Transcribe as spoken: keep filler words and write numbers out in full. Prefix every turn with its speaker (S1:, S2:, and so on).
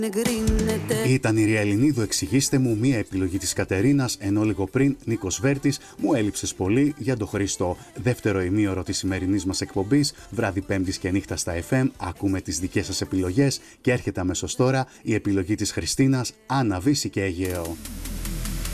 S1: Ήταν η Ριαελινίδου «Εξηγήστε μου», μία επιλογή της Κατερίνας, ενώ λίγο πριν Νίκος Βέρτης, «Μου έλειψες πολύ» για τον Χρήστο. Δεύτερο ημίωρο της σημερινής μας εκπομπής, βράδυ Πέμπτης και νύχτα στα εφ εμ, ακούμε τις δικές σας επιλογές και έρχεται αμέσως τώρα η επιλογή της Χριστίνας, Άννα Βύση και Αιγαίο.